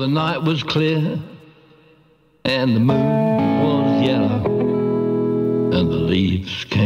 the night was clear and the moon was yellow and the leaves came